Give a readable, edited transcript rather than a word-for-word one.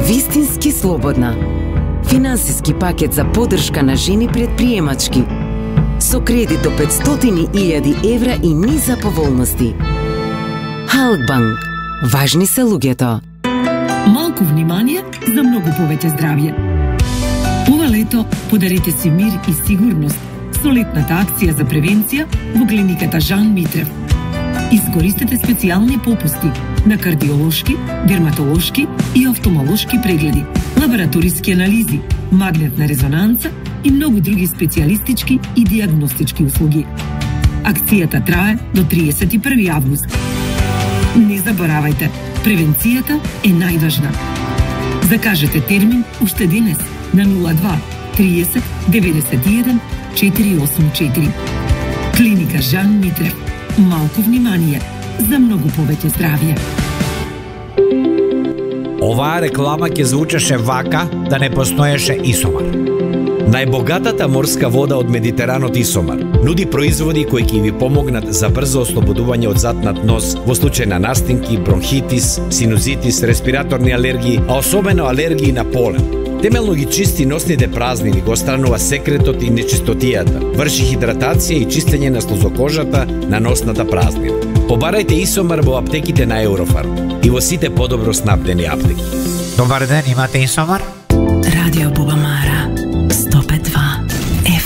Вистински слободна. Финансиски пакет за поддршка на жени предприемачки. Со кредит до 500.000 евра и низ за поволности. Халкбанк. Важни се луѓето. Малку внимание за многу повеќе здравје. Ова лето подарете си мир и сигурност со летната акција за превенција во клиниката Жан Митрев. Искористете специјални попусти на кардиолошки, дерматолошки и офтомолошки прегледи, лабораториски анализи, магнетна резонанца и многу други специјалистички и диагностички услуги. Акцијата трае до 31 август. Не заборавајте, превенцијата е најважна. Закажете термин уште денес на 02 30 91 484. Клиника Жан Митрев. Малку внимание за многу повеќе здравје. Оваа реклама ќе звучеше вака да не постоеше Исомар. Најбогатата морска вода од Медитеранот Исомар нуди производи кои ќе ви помогнат за брзо ослободување од затнат нос во случај на настинки, бронхитис, синузитис, респираторни алергии, а особено алергии на полен. Темелно ги чисти носните празнини, го отстранува секретот и нечистотијата, врши хидратација и чистење на слузокожата на носната празнина. Побарајте Исомар во аптеките на Еврофарм и во сите подобро снабдени аптеки. Добар ден, имате Исомар? Радио Бубамар.